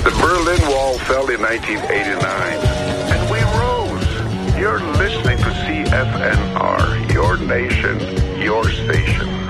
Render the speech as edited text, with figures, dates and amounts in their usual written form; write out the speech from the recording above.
The Berlin Wall fell in 1989, and we rose. You're listening to CFNR, your nation, your station.